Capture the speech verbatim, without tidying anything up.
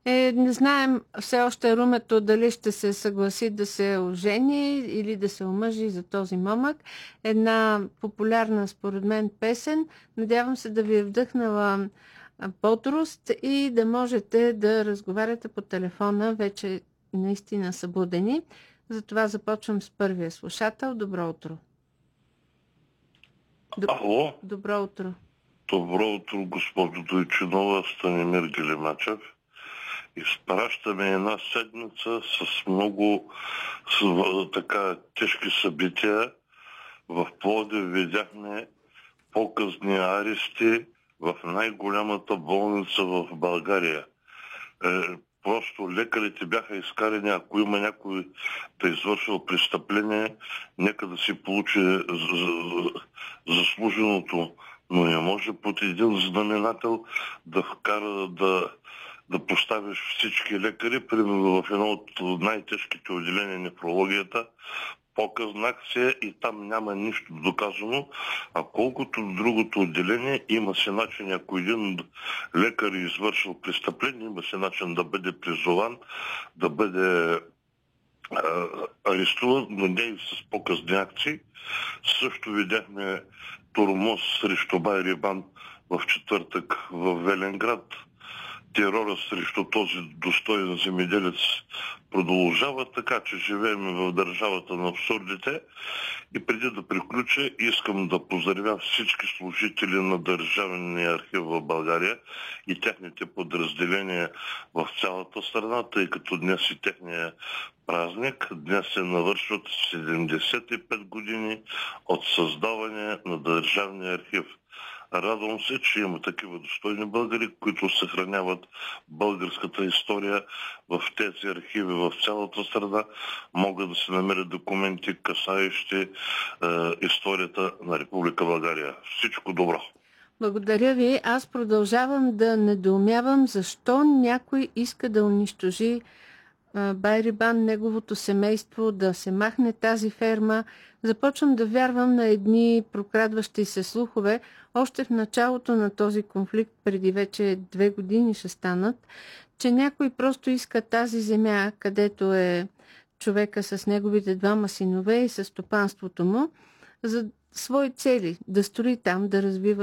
Е, не знаем все още Румето дали ще се съгласи да се ожени или да се омъжи за този момък. Една популярна, според мен, песен. Надявам се да ви е вдъхнала бодрост и да можете да разговаряте по телефона, вече наистина събудени. Затова започвам с първия слушател. Добро утро. Ало? Добро утро. Добро утро, госпожо Дойчинова, Станимир Гелемачев. Изпращаме една седмица с много с, така тежки събития. В Пловдив видяхме показни арести в най-голямата болница в България. Е, просто лекарите бяха изкарани, ако има някой да извършил престъпление, нека да си получи заслуженото, но не може под един знаменател да вкара да, да поставиш всички лекари, примерно в едно от най-тежките отделения нефрологията, показна акция и там няма нищо доказано, а колкото до другото отделение има се начин, ако един лекар е извършил престъпление, има се начин да бъде призован, да бъде а, арестуван, но не и с показни акции. Също видяхме тормоз срещу Байрибан в четвъртък в Велинград. Терора срещу този достоен земеделец продължава, така че живеем в държавата на абсурдите. И преди да приключа, искам да поздравя всички служители на Държавния архив в България и техните подразделения в цялата страна, тъй като днес е техния празник. Днес се навършват седемдесет и пет години от създаване на Държавния архив. Радвам се, че има такива достойни българи, които съхраняват българската история в тези архиви в цялата страна. Могат да се намерят документи, касаещи е, историята на Република България. Всичко добро! Благодаря ви. Аз продължавам да недоумявам защо някой иска да унищожи Байрибан, неговото семейство, да се махне тази ферма. Започвам да вярвам на едни прокрадващи се слухове. Още в началото на този конфликт, преди вече две години ще станат, че някой просто иска тази земя, където е човека с неговите двама синове и със стопанството му, за свои цели, да строи там, да развива